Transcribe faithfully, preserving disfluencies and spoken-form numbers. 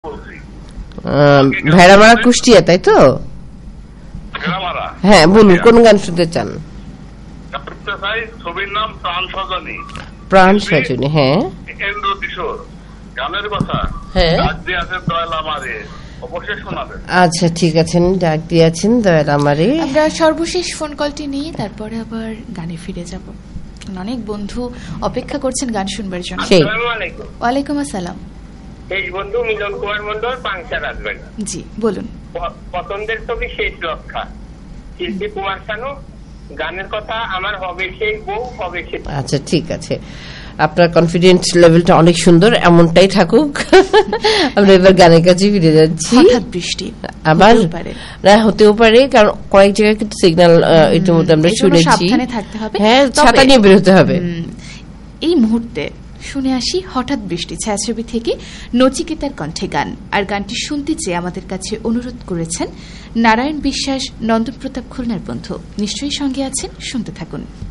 ভেড়ামারা কুষ্টিয়া, তাই তো? হ্যাঁ বলুন, কোন গান শুনতে চান? ছবির নাম প্রাণ সজনী। প্রাণ সজনী, হ্যাঁ। ইন্দ্র কিশোর গানের কথা। হ্যাঁ, আচ্ছা ঠিক আছে, ডাক দিয়েছেন দয়াল আমারে। আমরা সর্বশেষ ফোন কলটি নিয়ে তারপরে আবার গানে ফিরে যাব। অনেক বন্ধু অপেক্ষা করছেন গান শুনবার জন্য। ওয়ালাইকুম আসসালাম। এই বন্ধু মিলন কুমার মন্ডল, পাংশা রাজবাড়ি। জি বলুন। পছন্দের ছবি শেষ রক্ষা, শিল্পী কুমার শানু। গানের কথা আমার হবে সেই বউ, হবে সেই। আচ্ছা ঠিক আছে, আপনার কনফিডেন্স লেভেলটা অনেক সুন্দর, এমনটাই থাকুক। আমরা এবার গানের কাছে ফিরে যাচ্ছি। হঠাৎ বৃষ্টি আবার না হতেও পারে, কারণ কয়েক জায়গায় কিন্তু সিগন্যাল ইতিমধ্যে আমরা শুনেছি, সাবধানে থাকতে হবে। হ্যাঁ, ছাতা নিয়ে বের হতে হবে। এই মুহূর্তে শুনে আসি হঠাৎ বৃষ্টি ছায়াছবি থেকে নচিকেতার কণ্ঠে গান। আর গানটি শুনতে চেয়ে আমাদের কাছে অনুরোধ করেছেন নারায়ণ বিশ্বাস, নন্দন প্রতাপ খুলনার বন্ধু। নিশ্চয়ই সঙ্গে আছেন, শুনতে থাকুন।